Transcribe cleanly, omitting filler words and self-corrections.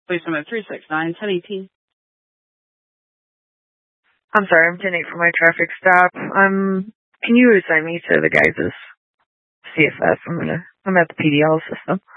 Police number 369, 1018. I'm sorry, I'm 10-8 for my traffic stop. Can you assign me to the guys' CFS? I'm at the PDL system.